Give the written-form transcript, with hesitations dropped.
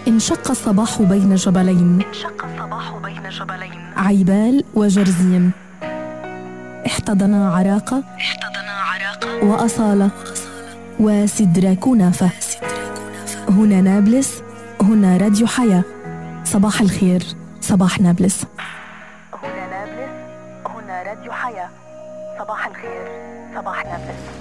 انشق الصباح بين جبلين، عيبال وجرزيم، احتضنا عراقة وأصالة وسدرا كنافة. هنا نابلس، هنا راديو حياة. صباح الخير، صباح نابلس. هنا نابلس، هنا راديو حياة. صباح الخير، صباح نابلس.